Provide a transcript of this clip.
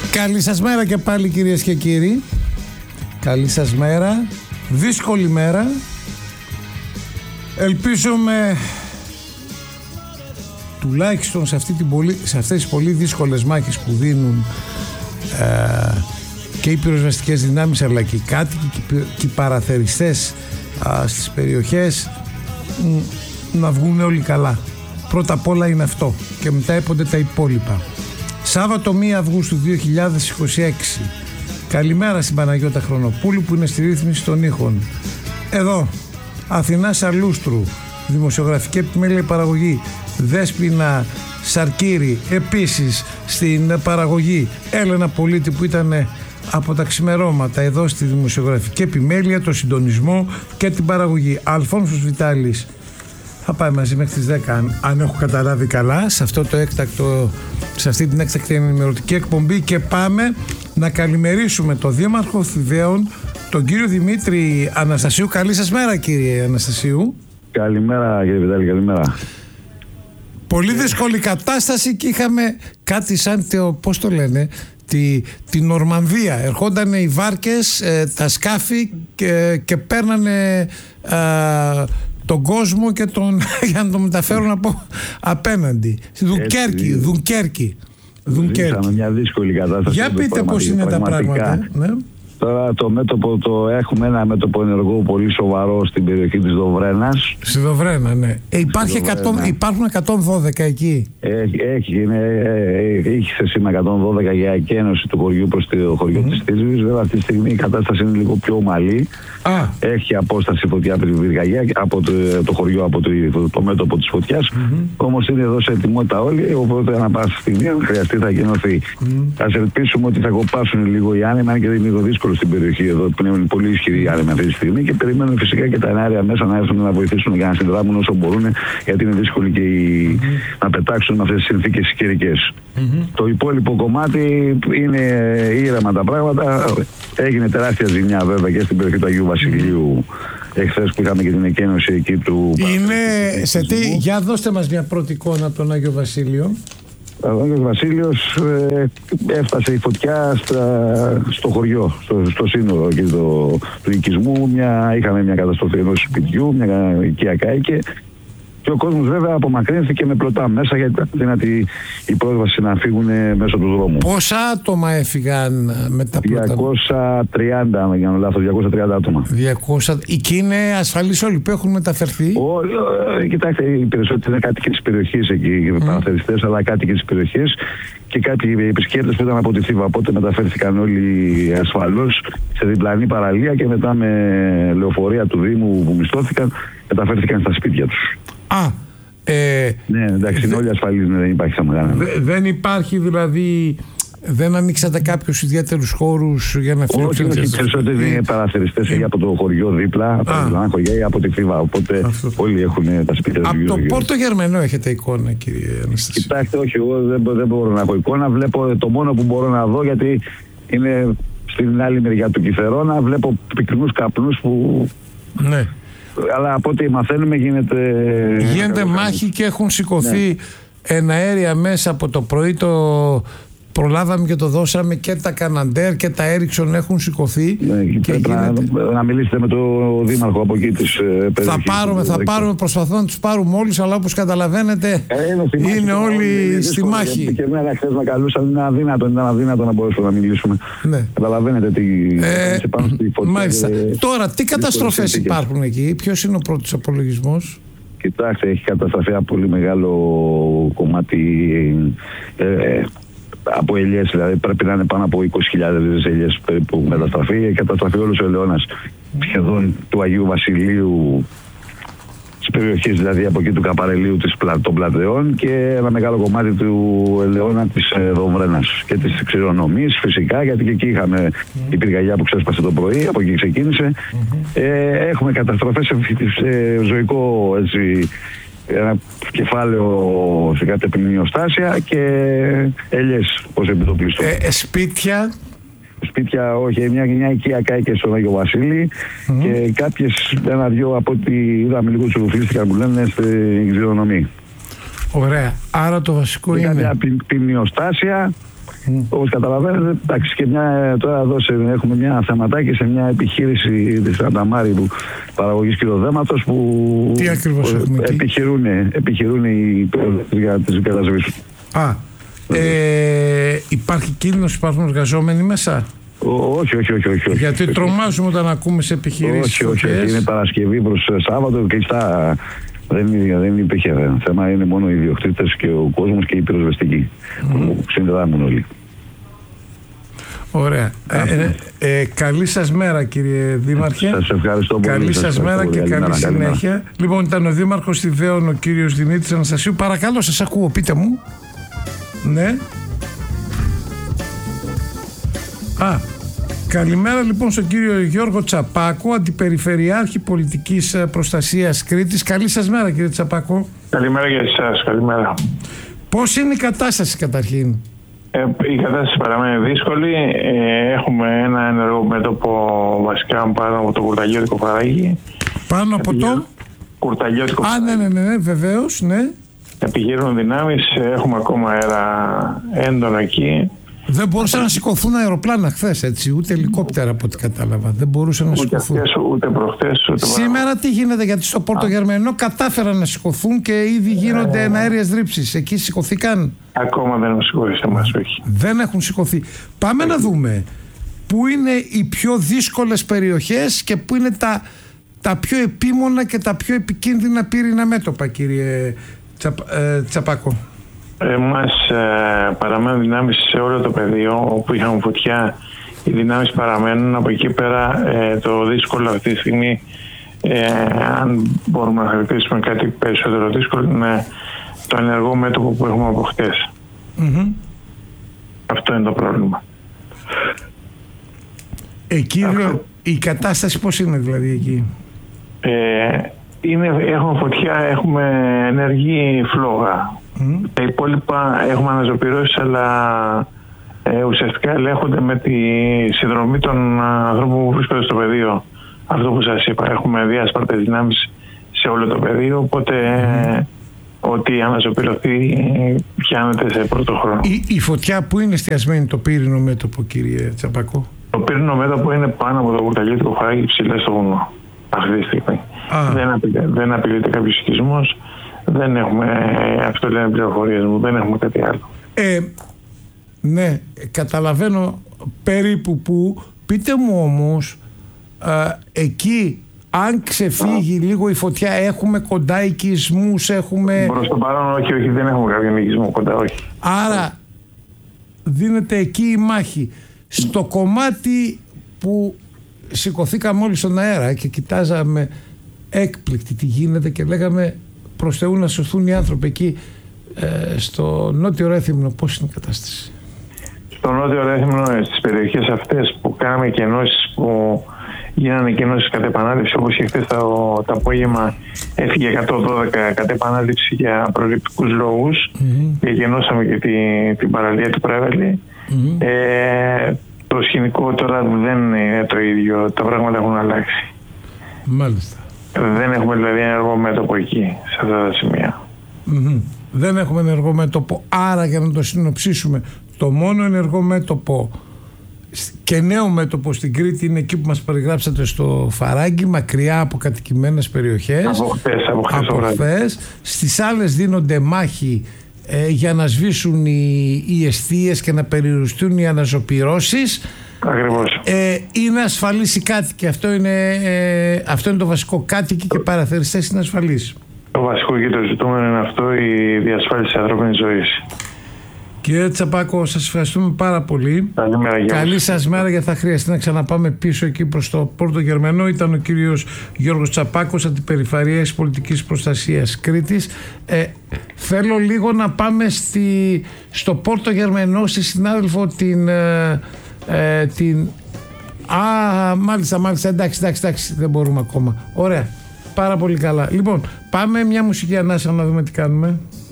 Καλή σας μέρα και πάλι, κυρίες και κύριοι. Καλή σας μέρα. Δύσκολη μέρα. Ελπίζουμε τουλάχιστον σε αυτές τις πολύ δύσκολες μάχες που δίνουν και οι πυροσβεστικές δυνάμεις, αλλά και οι κάτοικοι και οι παραθεριστές στις περιοχές, να βγουν όλοι καλά. Πρώτα απ' όλα είναι αυτό και μετά έπονται τα υπόλοιπα. Σάββατο 1 Αυγούστου 2026. Καλημέρα στην Παναγιώτα Χρονοπούλου που είναι στη ρύθμιση των ήχων. Εδώ Αθηνά Σαλούστρου, δημοσιογραφική επιμέλεια παραγωγή. Δέσποινα Σαρκύρη επίσης στην παραγωγή. Έλενα Πολίτη που ήταν από τα ξημερώματα εδώ στη δημοσιογραφική επιμέλεια, το συντονισμό και την παραγωγή. Αλφόνσος Βιτάλης θα πάει μαζί μέχρι τις 10 αν έχω καταλάβει καλά σε αυτή την έκτακτη ενημερωτική εκπομπή, και πάμε να καλημερίσουμε τον Δήμαρχο Θηβαίων, τον κύριο Δημήτρη Αναστασίου. Καλή σας μέρα, κύριε Αναστασίου. Καλημέρα, κύριε Βιτάλη, καλημέρα. Πολύ δύσκολη κατάσταση και είχαμε κάτι σαν πώς το λένε, τη Νορμανδία. Ερχόντανε οι βάρκες, τα σκάφη και παίρνανε τον κόσμο και για να τον μεταφέρουν από απέναντι. Δουνκέρκη. Ζήσαμε μια δύσκολη κατάσταση. Για πείτε πώς είναι τα πράγματα. Ναι. Τώρα έχουμε ένα μέτωπο ενεργό πολύ σοβαρό στην περιοχή της Δοβρένας. Στη Δοβρένα, ναι. Υπάρχουν 112 εκεί. Είχε σήμα 112 για εκένωση του χωριού προς το χωριό της Θήσβης. Βέβαια αυτή τη στιγμή η κατάσταση είναι λίγο πιο ομαλή. Έχει απόσταση φωτιά από τη πυρκαγιά, από το χωριό, από το μέτωπο της φωτιάς. Όμως είναι εδώ σε ετοιμότητα όλοι, οπότε ανά πάσα στιγμή αν χρειαστεί θα γεννωθεί. Ας ελπίσουμε ότι θα κοπάσουν λίγο οι άνεμοι, και είναι λίγο δύσκολο στην περιοχή εδώ που είναι πολύ ισχυρή άνεμοι αυτή τη στιγμή, και περιμένουν φυσικά και τα εναέρια μέσα να έρθουν να βοηθήσουν για να συνδράμουν όσο μπορούν, γιατί είναι δύσκολοι και να πετάξουν με αυτές τις συνθήκες καιρικές. Το υπόλοιπο κομμάτι είναι ήρεμα τα πράγματα. Έγινε τεράστια ζημιά βέβαια και στην περιοχή του Αγίου Βασιλείου εχθές που είχαμε και την εκένωση εκεί του. Για δώστε μας μια πρώτη εικόνα από τον Άγιο Βασίλειο. Ο Άγιος Βασίλειος έφτασε η φωτιά στο χωριό, στο σύνορο του οικισμού. Είχαμε μια καταστροφή ενός σπιτιού, μια οικία κάηκε, και ο κόσμος βέβαια απομακρύνθηκε με πλωτά μέσα, γιατί ήταν δυνατή η πρόσβαση να φύγουν μέσω του δρόμου. Πόσα άτομα έφυγαν με τα πρώτα? 230, αν δεν κάνω λάθος, 230 άτομα. 200. Εκεί είναι ασφαλείς όλοι που έχουν μεταφερθεί? Κοιτάξτε, οι περισσότεροι είναι κάτοικοι της περιοχής εκεί, οι παραθεριστές, αλλά κάτοικοι της περιοχής και κάποιοι επισκέπτες που ήταν από τη Θήβα. Οπότε μεταφέρθηκαν όλοι ασφαλώς σε διπλανή παραλία και μετά με λεωφορεία του Δήμου που μισθώθηκαν μεταφέρθηκαν στα σπίτια τους. Ναι, εντάξει, είναι όλοι ασφαλείς, δεν υπάρχει θέμα κανένα. Δεν υπάρχει δηλαδή, δεν ανοίξατε κάποιους ιδιαίτερους χώρους για να φιλοξενήσετε? Όχι, οι περισσότεροι είναι παραθεριστές ή από το χωριό δίπλα, από τα διπλανά χωριά ή από τη Θήβα. Οπότε όλοι έχουν τα σπίτια τους. Από το Πόρτο Γερμανό έχετε εικόνα, κύριε Αναστασίου? Κοιτάξτε, όχι, εγώ δεν μπορώ να έχω εικόνα. Βλέπω το μόνο που μπορώ να δω, γιατί είναι στην άλλη μεριά του Κηφερόνα, βλέπω πυκνούς καπνούς που. Ναι. Αλλά από ό,τι μαθαίνουμε γίνεται μάχη και έχουν σηκωθεί εναέρια μέσα από το πρωί. Προλάβαμε και το δώσαμε, και τα Καναντέρ και τα Έριξον έχουν σηκωθεί. Και πρέπει να μιλήσετε με τον Δήμαρχο από εκεί της περιοχής. Θα πάρουμε, προσπαθούμε να τους πάρουμε όλους, αλλά όπως καταλαβαίνετε είναι όλοι στη μάχη. Και εμένα χθες με καλούσαν, ήταν αδύνατο να μπορέσουμε να μιλήσουμε. Ναι. Καταλαβαίνετε τι πάνω στη φωτιά. Μάλιστα. Τώρα, τι καταστροφές υπάρχουν εκεί, ποιος είναι ο πρώτος απολογισμός? Κοιτάξτε, έχει καταστραφεί ένα πολύ μεγάλο κομμάτι από ελιές, δηλαδή πρέπει να είναι πάνω από 20.000 ελιές που έχουν μεταστραφεί. Έχει καταστραφεί όλος ο ελαιώνας σχεδόν του Αγίου Βασιλείου, της περιοχής δηλαδή από εκεί του Καπαρελίου των Πλατεών, και ένα μεγάλο κομμάτι του ελαιώνα της Δομβρένας και της Ξηρονομής φυσικά, γιατί και εκεί είχαμε η πυρκαγιά που ξέσπασε το πρωί, από εκεί ξεκίνησε. Έχουμε καταστροφές σε ζωικό ένα κεφάλαιο σε κάτι επιμνιοστάσια και ελιές ως επιτοπλίστων. Σπίτια όχι, μια οικία κάηκε στον Άγιο Βασίλη και κάποιες, ένα-δυο από ό,τι είδαμε λίγο τσουρουφλίστηκαν που λένε στην Ξηρονομή. Ωραία, άρα το βασικό είναι κάποια πυμνιοστάσια Όπως καταλαβαίνετε, εντάξει, και τώρα εδώ έχουμε μια θεματάκι σε μια επιχείρηση της Ανταμάρη παραγωγής κυδοδέματος που τι ακριβώς επιχειρούν οι για τις κατασκευές. Υπάρχει κίνδυνος, υπάρχουν εργαζόμενοι μέσα? Όχι. Γιατί τρομάζουμε όταν ακούμε σε επιχειρήσεις. Όχι. Είναι Παρασκευή προς Σάββατο και δεν υπήρχε θέμα. Είναι μόνο οι ιδιοκτήτες και ο κόσμος και οι πυροσβεστικοί που συνδράμουν όλοι. Ωραία. Καλή σας μέρα, κύριε Δήμαρχε. Σας ευχαριστώ πολύ. Καλή σας μέρα και καλή συνέχεια. Λοιπόν, ήταν ο Δήμαρχος Θηβαίων, ο κύριος Δημήτρης Αναστασίου. Παρακαλώ, σας ακούω, πείτε μου. Ναι. Καλημέρα λοιπόν στον κύριο Γιώργο Τσαπάκο, Αντιπεριφερειάρχη Πολιτικής Προστασίας Κρήτης. Καλή σας μέρα, κύριε Τσαπάκο. Καλημέρα για εσάς, καλημέρα. Πώς είναι η κατάσταση καταρχήν? Η κατάσταση παραμένει δύσκολη. Έχουμε ένα ενεργό μέτωπο βασικά πάνω από το κουρταγιώτικο Φαράγγι. Πάνω από το κουρταγιώτικο Φαράγγι. Ναι, βεβαίως, ναι. Επιχειρούν δυνάμεις, έχουμε ακόμα αέρα έντονο εκεί. Δεν μπορούσαν να σηκωθούν αεροπλάνα χθες, έτσι, ούτε ελικόπτερα από ό,τι κατάλαβα. Δεν μπορούσαν να σηκωθούν. Ούτε προχθές, ούτε σήμερα τι γίνεται? Γιατί στο Πόρτο Γερμανό κατάφεραν να σηκωθούν και ήδη γίνονται εναέριες ρήψεις. Εκεί σηκωθήκαν? Ακόμα δεν έχουν σηκωθεί σε εμάς, όχι. Δεν έχουν σηκωθεί. Πάμε να δούμε πού είναι οι πιο δύσκολες περιοχές και πού είναι τα πιο επίμονα και τα πιο επικίνδυνα πύρινα μέτωπα, κύριε Τσαπάκο. Μας παραμένουν δυνάμεις σε όλο το πεδίο. Όπου είχαμε φωτιά, οι δυνάμεις παραμένουν. Από εκεί πέρα το δύσκολο αυτή τη στιγμή, αν μπορούμε να χαρακτηρίσουμε κάτι περισσότερο δύσκολο, είναι το ενεργό μέτωπο που έχουμε από χτες. Αυτό είναι το πρόβλημα. Εκεί η κατάσταση πώς είναι δηλαδή εκεί? Έχουμε φωτιά, έχουμε ενεργή φλόγα. Τα υπόλοιπα έχουμε αναζωπυρώσεις, αλλά ουσιαστικά ελέγχονται με τη συνδρομή των ανθρώπων που βρίσκονται στο πεδίο. Αυτό που σας είπα, έχουμε διάσπαρτες δυνάμεις σε όλο το πεδίο, οπότε ό,τι αναζωπηρωθεί πιάνεται σε πρώτο χρόνο. Η φωτιά που είναι εστιασμένη το πύρινο μέτωπο, κύριε Τσαπάκο? Το πύρινο μέτωπο είναι πάνω από το κουρταγιώτικο Φαράγγι, ψηλά στο βουνό αυτή τη στιγμή. Δεν απειλείται κάποιος οικισμός. Δεν έχουμε, αυτό λένε πληροφορίες μου, δεν έχουμε κάτι άλλο. Ναι, καταλαβαίνω περίπου που. Πείτε μου όμως, εκεί αν ξεφύγει λίγο η φωτιά, έχουμε κοντά οικισμούς, έχουμε... Προς το παρόν όχι, δεν έχουμε κάποιον οικισμό κοντά, όχι. Άρα δίνεται εκεί η μάχη. Στο κομμάτι που σηκωθήκαμε όλοι στον αέρα και κοιτάζαμε έκπληκτοι τι γίνεται και λέγαμε προς Θεού να σωθούν οι άνθρωποι εκεί, στο Νότιο Ρέθυμνο πώς είναι η κατάσταση? Στο Νότιο Ρέθυμνο, στις περιοχές αυτές που κάναμε κενώσεις, που γίνανε κενώσεις κατ' επανάληψη, όπως και χθες το απόγευμα έφυγε 112 κατ' επανάληψη για προληπτικούς λόγους και κενώσαμε και την παραλία του Πρέβελη. Το σκηνικό τώρα δεν είναι το ίδιο, τα πράγματα έχουν αλλάξει. Μάλιστα. Δεν έχουμε δηλαδή ενεργό μέτωπο εκεί, σε αυτά τα σημεία. Δεν έχουμε ενεργό μέτωπο, άρα για να το συνοψίσουμε, το μόνο ενεργό μέτωπο και νέο μέτωπο στην Κρήτη είναι εκεί που μας περιγράψατε στο Φαράγγι, μακριά από κατοικημένες περιοχές. Από χθες. Στις άλλες δίνονται μάχη για να σβήσουν οι εστίες και να περιοριστούν οι αναζωπυρώσεις. Ακριβώς. Είναι ασφαλείς οι κάτοικοι, αυτό είναι το βασικό. Κάτοικοι και παραθεριστές είναι ασφαλείς. Το βασικό και το ζητούμενο είναι αυτό, η διασφάλιση ανθρώπινης ζωής. Κύριε Τσαπάκο, σας ευχαριστούμε πάρα πολύ. Καλή σας μέρα, γιατί θα χρειαστεί να ξαναπάμε πίσω εκεί προς το Πόρτο Γερμανό. Ήταν ο κύριος Γιώργος Τσαπάκος, Αντιπεριφερειάρχης Πολιτικής Προστασίας Κρήτης. Θέλω λίγο να πάμε στο Πόρτο Γερμανό, στη συνάδελφο μάλιστα, εντάξει, δεν μπορούμε ακόμα. Ωραία, πάρα πολύ καλά. Λοιπόν, πάμε μια μουσική ανάσα να δούμε τι κάνουμε.